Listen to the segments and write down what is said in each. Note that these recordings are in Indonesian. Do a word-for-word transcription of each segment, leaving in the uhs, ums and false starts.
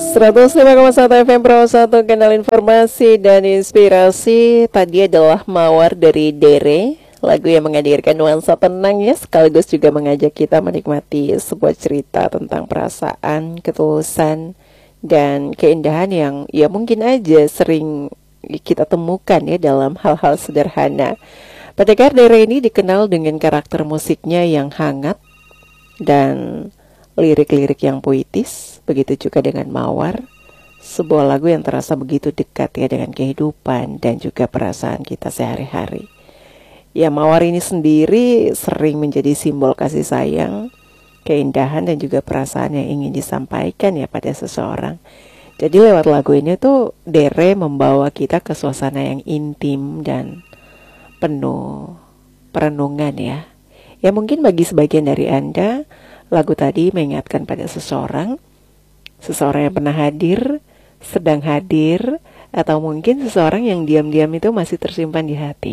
seratus lima koma satu F M Pro satu, kanal informasi dan inspirasi. Tadi adalah Mawar dari Dere, lagu yang menghadirkan nuansa tenang ya, sekaligus juga mengajak kita menikmati sebuah cerita tentang perasaan, ketulusan, dan keindahan yang ya mungkin aja sering kita temukan ya dalam hal-hal sederhana. Pendekar Dere ini dikenal dengan karakter musiknya yang hangat dan lirik-lirik yang puitis. Begitu juga dengan Mawar, sebuah lagu yang terasa begitu dekat ya dengan kehidupan dan juga perasaan kita sehari-hari. Ya, Mawar ini sendiri sering menjadi simbol kasih sayang, keindahan dan juga perasaan yang ingin disampaikan ya pada seseorang. Jadi lewat lagu ini tuh Dere membawa kita ke suasana yang intim dan penuh perenungan ya. Ya mungkin bagi sebagian dari Anda, lagu tadi mengingatkan pada seseorang, seseorang yang pernah hadir, sedang hadir, atau mungkin seseorang yang diam-diam itu masih tersimpan di hati.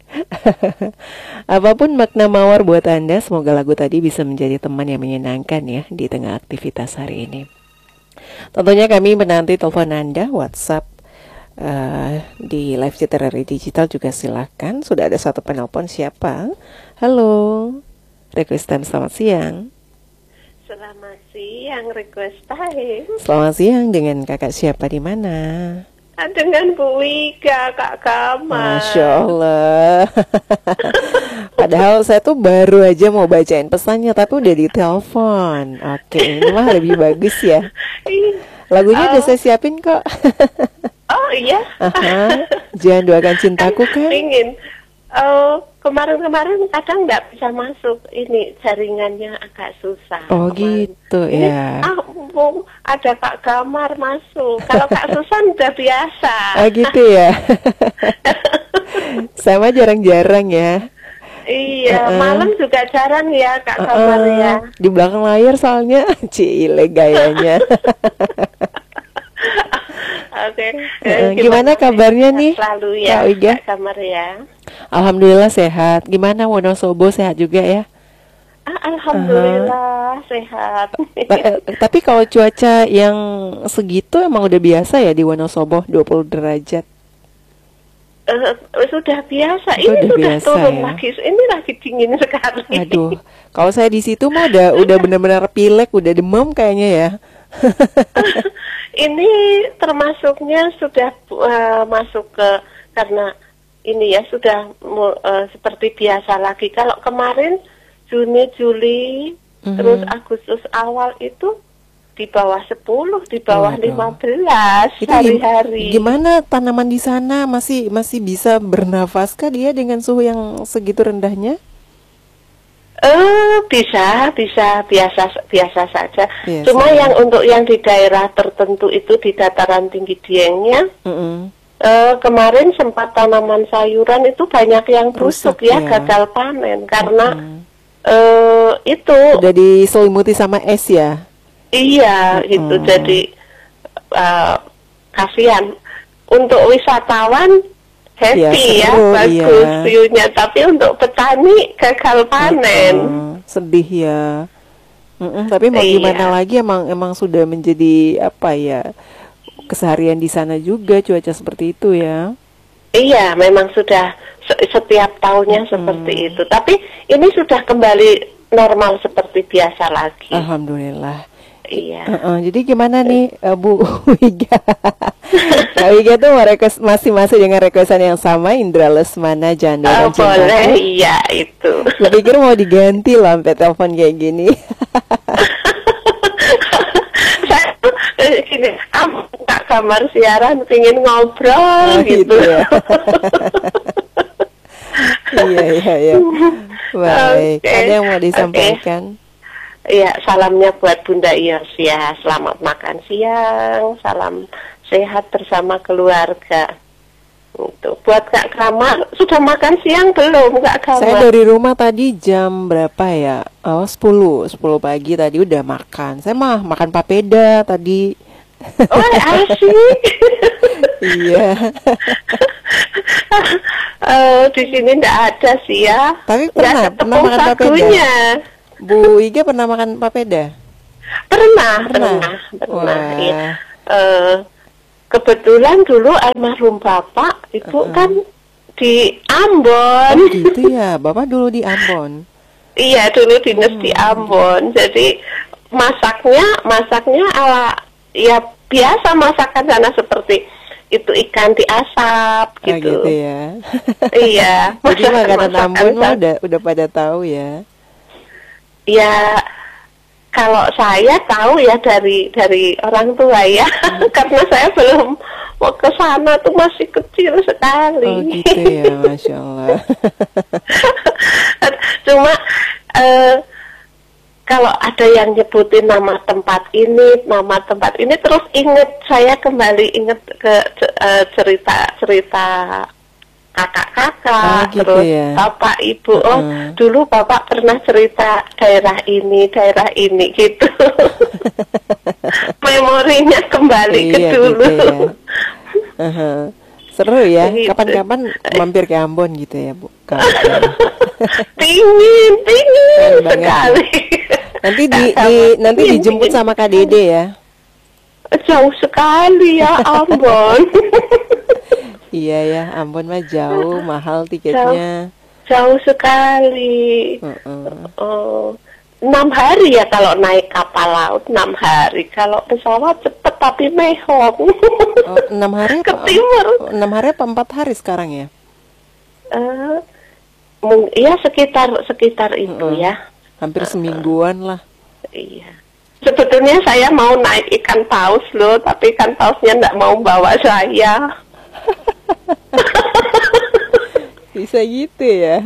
Apapun makna Mawar buat Anda, semoga lagu tadi bisa menjadi teman yang menyenangkan ya di tengah aktivitas hari ini. Tentunya kami menanti telepon Anda, WhatsApp, uh, di live literary digital juga silakan. Sudah ada satu penelpon, siapa? Halo, request time, selamat siang. Selamat siang, request time. Selamat siang, dengan kakak siapa di mana? Dengan Bu Wika, Kak Kamar. Masya Allah. Padahal saya tuh baru aja mau bacain pesannya, tapi udah ditelepon. Oke, ini mah lebih bagus ya. Lagunya oh. udah saya siapin kok. Oh iya. Aha, jangan doakan cintaku kan? Ingin. Oh, kemarin-kemarin kadang nggak bisa masuk, ini jaringannya agak susah. Oh kemarin. gitu ini, ya. Ah, bu, ada Kak Kamar masuk. Kalau Kak Susan udah biasa. Oh gitu ya. Sama jarang-jarang ya. Iya, uh-uh. malam juga jarang ya Kak uh-uh. Kamar ya. Di belakang layar soalnya, cile gayanya. Oke. Okay. Uh, gimana kabarnya nih, selalu ya, Kak Wiga? Kak Kamar ya. Alhamdulillah sehat. Gimana Wonosobo, sehat juga ya? Ah, Alhamdulillah uh-huh. sehat. Ta- tapi kalau cuaca yang segitu emang udah biasa ya di Wonosobo, dua puluh derajat? Uh, sudah biasa. Itu ini udah sudah biasa, turun ya? lagi. Ini lagi dingin sekali. Aduh, kalau saya di situ mah udah udah benar-benar pilek, udah demam kayaknya ya. Ini termasuknya sudah uh, masuk ke, karena ini ya sudah uh, seperti biasa lagi. Kalau kemarin Juni, Juli, mm-hmm. terus Agustus awal itu di bawah sepuluh, di bawah Waduh. lima belas hari-hari. Gimana tanaman di sana, masih masih bisa bernafaskah dia dengan suhu yang segitu rendahnya? Eh uh, bisa, bisa biasa biasa saja. Biasa. Cuma yang untuk yang di daerah tertentu itu di dataran tinggi Diengnya, mm-hmm. uh, kemarin sempat tanaman sayuran itu banyak yang busuk ya, ya, gagal panen karena mm-hmm. uh, itu udah diselimuti sama es ya. Iya, mm-hmm. itu jadi uh, kasihan untuk wisatawan. Happy ya, ya bagus iya. view-nya. Tapi untuk petani gagal panen. Uh-uh, sedih ya. Uh-uh, tapi mau iya. gimana lagi, emang emang sudah menjadi apa ya, keseharian di sana juga cuaca seperti itu ya. Iya, memang sudah setiap tahunnya hmm. seperti itu. Tapi ini sudah kembali normal seperti biasa lagi. Alhamdulillah. Iya. Uh-uh, jadi gimana nih uh, Bu Wiga? Kak Wiga tuh request, masih masih dengan requestan yang sama, Indra Lesmana, Janda oh, dan Cintaku. Boleh, iya itu. Gue pikir mau diganti loh sampai telepon kayak gini. Saya tuh gini, kamu Kak Kamar siaran pingin ngobrol oh, gitu. gitu ya. Iya iya iya. Baik, okay. Ada yang mau disampaikan? Okay. Iya, salamnya buat Bunda Iosia, selamat makan siang, salam sehat bersama keluarga. Untuk buat Kak Kamar, sudah makan siang belum Kak Kamar? Saya dari rumah tadi jam berapa ya? Oh, sepuluh pagi tadi udah makan. Saya mah makan papeda tadi. Oh, asik. Iya. uh, di sini enggak ada sih ya. Tapi pernah, pernah makan papeda. Bu Wiga pernah makan papeda? Pernah, pernah, pernah, pernah Wah, iya. uh, kebetulan dulu almarhum bapak itu uh -uh. kan di Ambon. Oh, gitu ya, bapak dulu di Ambon. Iya, dulu dinas hmm. di Ambon. Jadi masaknya, masaknya ala ya biasa masakan sana seperti itu, ikan diasap gitu. Oh, gitu ya. Iya. Jadi makanan Ambon mah udah udah pada tahu ya. Ya, kalau saya tahu ya dari dari orang tua ya, hmm. karena saya belum mau ke sana tuh masih kecil sekali. Oh gitu ya, Masya Allah. Cuma uh, kalau ada yang nyebutin nama tempat ini, nama tempat ini, terus inget, saya kembali inget ke uh, cerita-cerita kakak-kakak, oh, gitu terus ya. Bapak ibu, uh -uh. oh dulu bapak pernah cerita daerah ini, daerah ini gitu. Memorinya kembali iya, ke dulu. Gitu ya. uh -huh. Seru ya, kapan-kapan gitu. Mampir ke Ambon gitu ya Bu. Pingin, pingin sekali. Nanti di, di nanti dijemput sama Kak Dede ya. Jauh sekali ya Ambon. Iya ya, Ambon mah jauh, mahal tiketnya. Jauh, jauh sekali. Uh -uh. Oh, enam hari ya kalau naik kapal laut, enam hari. Kalau pesawat cepet tapi mehong. Oh, enam hari ke timur. Enam hari apa empat hari sekarang ya? Uh, ya sekitar sekitar itu uh -uh. ya. Hampir semingguan lah. Iya. Sebetulnya saya mau naik ikan paus loh, tapi ikan pausnya nggak mau bawa saya. Bisa gitu ya.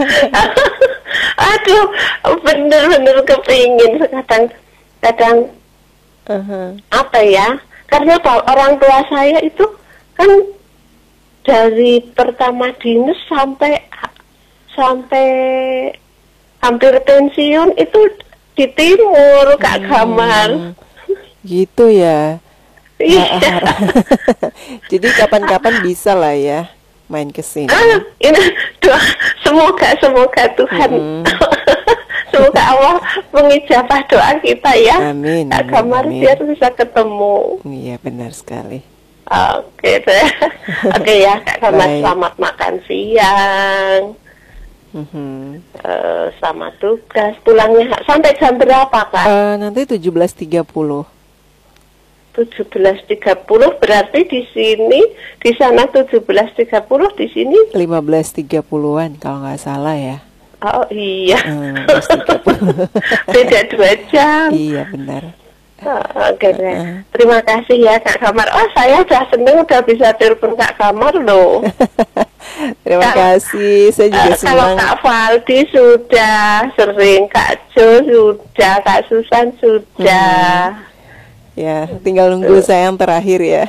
Aduh, bener-bener kepingin kadang kadang uh -huh. apa ya? Karena orang tua saya itu kan dari pertama dinas sampai sampai hampir pensiun itu di timur, Kak Kamar. Gitu ya. Iya. Jadi kapan-kapan bisa lah ya main ke sini. Ah, ini doa semoga semoga Tuhan hmm. semoga Allah mengijabah doa kita ya. Amin. Kak Kamar biar bisa ketemu. Iya benar sekali. Oke deh. Oke ya Kak Kamar, selamat makan siang. Mm-hmm. uh, selamat tugas. Pulangnya sampai jam berapa Kak? Uh, nanti tujuh belas tiga puluh. tujuh belas tiga puluh berarti di sini, di sana tujuh belas tiga puluh, di sini lima belas tiga puluhan kalau nggak salah ya. Oh iya. Hmm, beda dua jam. Iya benar. Oh, Oke okay, deh. Uh. Terima kasih ya Kak Kamar. Oh saya udah seneng udah bisa telepon Kak Kamar loh. Terima Kak, kasih. Saya juga uh, senang. Kalau Kak Valdi sudah sering, Kak Jo sudah, Kak Susan sudah. Hmm. Ya, tinggal nunggu uh. saya yang terakhir ya.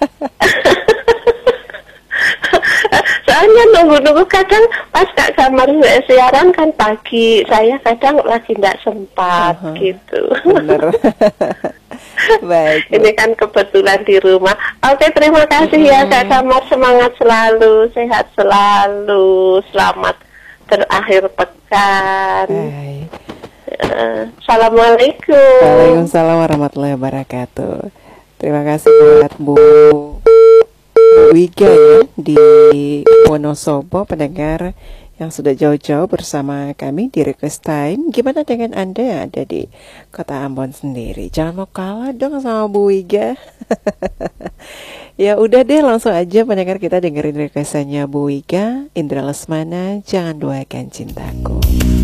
Soalnya nunggu-nunggu kadang pas Kak Kamar siaran kan pagi, saya kadang lagi tidak sempat uh -huh. gitu. Benar. Baik. Ini kan kebetulan di rumah. Oke, terima kasih ya Kak Kamar, semangat selalu, sehat selalu, selamat terakhir pekan. Hai. Uh, Assalamualaikum. Waalaikumsalam warahmatullahi wabarakatuh. Terima kasih buat Bu Wiga ya di Wonosobo, pendengar yang sudah jauh-jauh bersama kami di Request Time. Gimana dengan Anda yang ada di kota Ambon sendiri? Jangan mau kalah dong sama Bu Wiga. Ya udah deh, langsung aja pendengar kita dengerin requestannya Bu Wiga, Indra Lesmana, Jangan Duakan Cintaku.